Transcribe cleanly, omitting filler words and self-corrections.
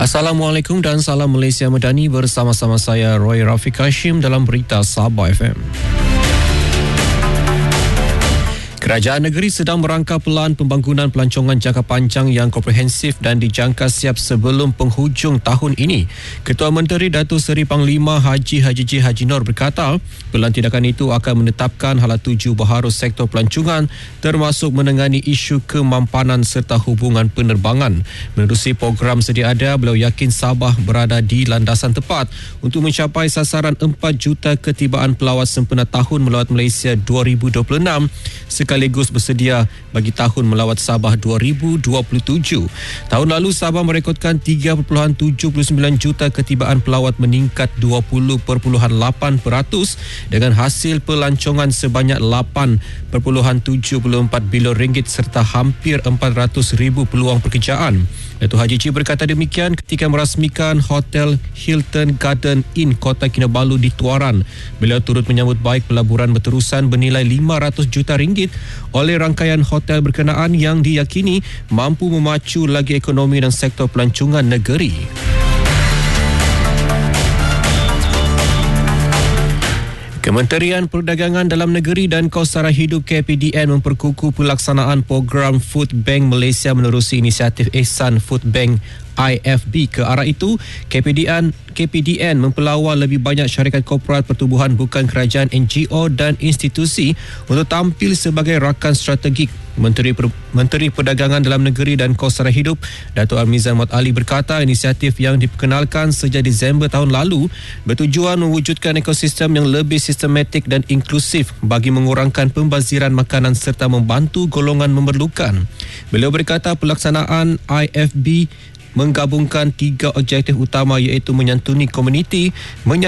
Assalamualaikum dan salam Malaysia Madani, bersama-sama saya Roy Rafiq Hashim dalam Berita Sabah FM. Kerajaan negeri sedang merangka pelan pembangunan pelancongan jangka panjang yang komprehensif dan dijangka siap sebelum penghujung tahun ini. Ketua Menteri Datuk Seri Panglima Haji J. Haji Noor berkata, pelan tindakan itu akan menetapkan hala tuju baharu sektor pelancongan termasuk menangani isu kemampanan serta hubungan penerbangan. Menerusi program sedia ada, beliau yakin Sabah berada di landasan tepat untuk mencapai sasaran 4 juta ketibaan pelawat sempena tahun melawat Malaysia 2026 sekaligus bersedia bagi tahun melawat Sabah 2027. Tahun lalu Sabah merekodkan 3.79 juta ketibaan pelawat, meningkat 20.8% dengan hasil pelancongan sebanyak 8.74 bilion ringgit serta hampir 400,000 peluang pekerjaan. Datuk Haji J berkata demikian ketika merasmikan Hotel Hilton Garden Inn Kota Kinabalu di Tuaran. Beliau turut menyambut baik pelaburan berterusan bernilai 500 juta ringgit oleh rangkaian hotel berkenaan yang diyakini mampu memacu lagi ekonomi dan sektor pelancongan negeri. Kementerian Perdagangan Dalam Negeri dan Kos Sara Hidup KPDN memperkukuh pelaksanaan program Food Bank Malaysia menerusi inisiatif Ihsan Food Bank IFB. Ke arah itu, KPDN mempelawar lebih banyak syarikat korporat pertubuhan bukan kerajaan, NGO dan institusi untuk tampil sebagai rakan strategik. Menteri Perdagangan Dalam Negeri dan Kos Sara Hidup, Datuk Armizan Muhammad Ali berkata inisiatif yang diperkenalkan sejak Disember tahun lalu bertujuan mewujudkan ekosistem yang lebih sistematik dan inklusif bagi mengurangkan pembaziran makanan serta membantu golongan memerlukan. Beliau berkata pelaksanaan IFB menggabungkan 3 objektif utama iaitu menyantuni komuniti,